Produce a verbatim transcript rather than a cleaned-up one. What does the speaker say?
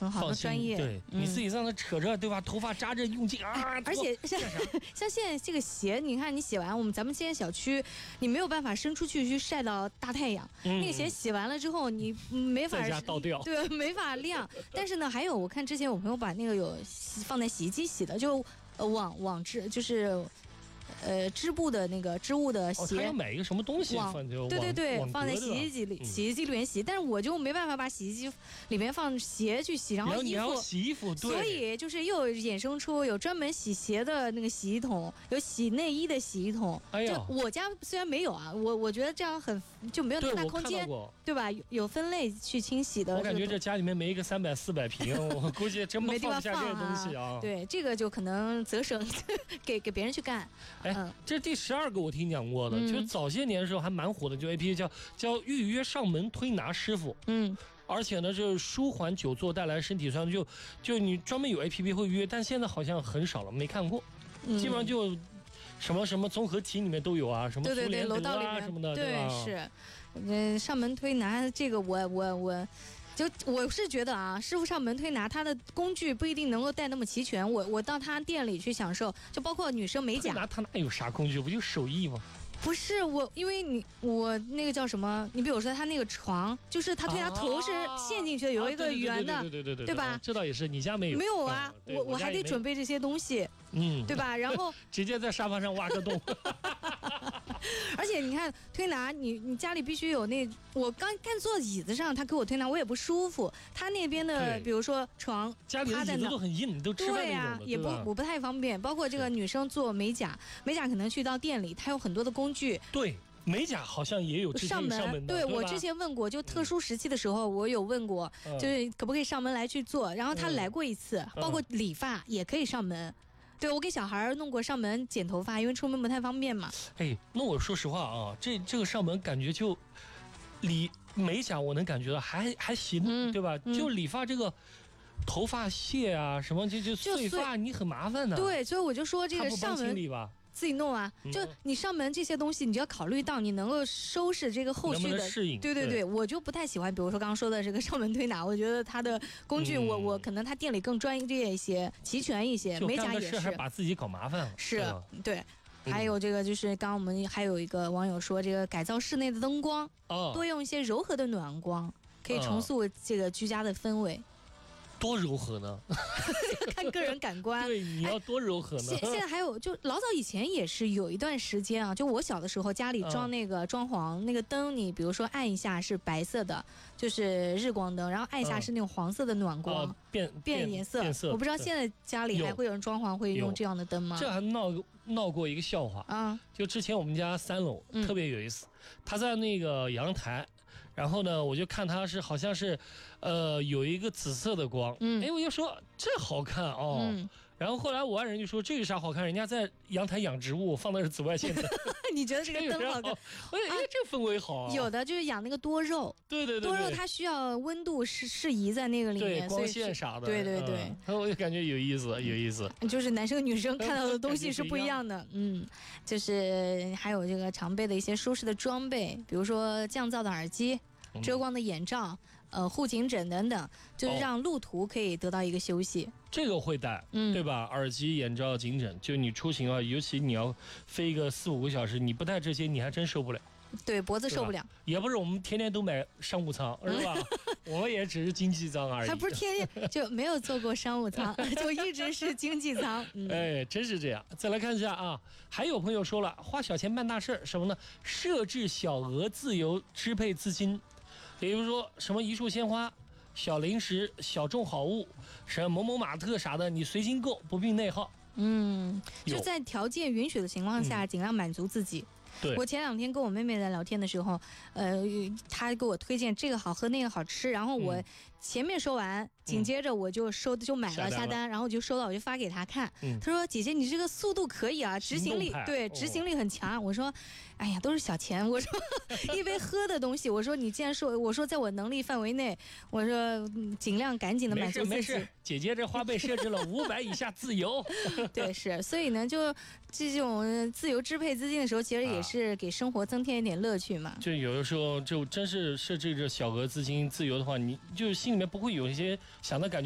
很好的专业。 对、嗯、你自己在那扯着，对吧？头发扎着用劲啊！ 而且像像现在这个鞋，你看你洗完，我们咱们现在小区，你没有办法伸出去去晒到大太阳。嗯、那个鞋洗完了之后，你没法在家倒掉， 对，没法晾。但是呢，还有我看之前我朋友把那个有放在洗衣机洗的，就呃网网织就是。呃，织布的那个织物的鞋， 哦、他要买一个什么东西放就对对对，放在洗衣机里，嗯、洗衣机里面洗。但是我就没办法把洗衣机里面放鞋去洗，然后衣服， 你要洗衣服，对， 所以就是又衍生出有专门洗鞋的那个洗衣桶，有洗内衣的洗衣桶。 哎呀， 就我家虽然没有啊，我我觉得这样很就没有那么大空间， 对, 对吧？有有分类去清洗的。 我感觉这家里面没一个三百四百平，我估计真没地放不下这个东西啊。 对，这个就可能择省给给别人去干。 哎，嗯、这第十二个我听讲过的，嗯、就早些年的时候还蛮火的，就 A P P 叫叫预约上门推拿师傅， 嗯， 而且呢，就是舒缓久坐带来身体酸，就就你专门有 A P P 会预约，但现在好像很少了，没看过，嗯、基本上就什么什么综合体里面都有啊，什么对对对，楼道里面什么的， 对, 对吧？ 是，嗯，上门推拿这个我我我。就我是觉得啊，师傅上门推拿，他的工具不一定能够带那么齐全。我我到他店里去享受，就包括女生美甲， 推拿他哪有啥工具？不就手艺吗？ 不是我，因为你我那个叫什么？你比如说他那个床，就是他推拿头是陷进去的，啊、有一个圆的， 对对对对对， 对吧？ 这倒也是，你家没有？ 没有啊， 嗯、 我我还得准备这些东西，嗯，对吧？然后直接在沙发上挖个洞。 而且你看推拿，你你家里必须有那，我刚刚坐椅子上，他给我推拿，我也不舒服。他那边的，比如说床， 家里的椅子都很硬，都吃饭那种的， 对呀、啊，也不我不太方便。包括这个女生做美甲，美甲可能去到店里，它有很多的工具。 对。美甲好像也有上门，上门的， 对, 对我之前问过，就特殊时期的时候，嗯、我有问过，就是可不可以上门来去做，然后他来过一次，嗯、包括理发也可以上门。对，我给小孩弄过上门剪头发，因为出门不太方便嘛。 哎，那我说实话啊，这这个上门感觉就理美甲，我能感觉到还还行，嗯、对吧？嗯、就理发这个。头发屑啊，什么就就碎发，你很麻烦的。 对，所以我就说这个上门清理吧。 自己弄啊，就你上门这些东西，你就要考虑到你能够收拾这个后续的能不能适应。 对对 对, 对，我就不太喜欢，比如说刚刚说的这个上门推拿，我觉得它的工具我，我、嗯、我可能他店里更专业一些、齐全一些。美甲也是， 还把自己搞麻烦了。 是，对。还有这个就是刚刚我们还有一个网友说，这个改造室内的灯光，哦、多用一些柔和的暖光，可以重塑这个居家的氛围。 多柔和呢？ 看个人感官。 对，你要多柔和呢？ 现现在还有，就老早以前也是有一段时间啊，就我小的时候家里装那个装潢、嗯、那个灯，你比如说按一下是白色的，就是日光灯，然后按一下是那种黄色的暖光，嗯、 变变颜色。 变色。 我不知道现在家里还会有人装潢会用这样的灯吗？ 这还闹闹过一个笑话啊！嗯、就之前我们家三楼特别有意思，嗯、他在那个阳台。然后呢，我就看它是好像是，呃，有一个紫色的光，嗯，哎，我就说这好看哦。嗯、然后后来我爱人就说这有啥好看？人家在阳台养植物，放的是紫外线灯。 你觉得这个灯好看？ 我觉得哎，这氛围好、啊。 有的就是养那个多肉， 对对 对, 对， 多肉它需要温度适适宜在那个里面， 对光线啥的， 对对对。 嗯、我就感觉有意思，有意思。 就是男生女生看到的东西是不一样的，嗯，就是还有这个常备的一些舒适的装备，比如说降噪的耳机。遮光的眼罩，呃，护颈枕等等，就是让路途可以得到一个休息。哦、 这个会带，嗯，对吧？耳机、眼罩、颈枕，就你出行啊，尤其你要飞个四五个小时，你不带这些，你还真受不了。 对，脖子受不了。 也不是我们天天都买商务舱，是吧？我们也只是经济舱而已。 还不是天天就没有坐过商务舱，就一直是经济舱。嗯、 哎，真是这样。再来看一下啊，还有朋友说了，花小钱办大事，什么呢？设置小额自由支配资金。比如说什么一束鲜花、小零食、小众好物，什么某某玛特啥的，你随心购，不必内耗。 嗯，就在条件允许的情况下，尽量满足自己。 对， 我前两天跟我妹妹在聊天的时候，呃，她给我推荐这个好喝那个好吃，然后我前面说完，嗯、紧接着我就收就买了下单，下单然后我就收到，我就发给她看。嗯、她说：“姐姐，你这个速度可以啊，执行力对，执行力很强。哦”我说：“哎呀，都是小钱。”我说：“一杯喝的东西。”我说：“你既然说，我说在我能力范围内，我说尽量赶紧的满足自己。” 没事没事，姐姐这花呗设置了五百以下自由。 对，是，所以呢，就这种自由支配资金的时候，其实也是。是给生活增添一点乐趣嘛？ 就有的时候就真是设置着小额资金自由的话，你就心里面不会有一些想的感觉。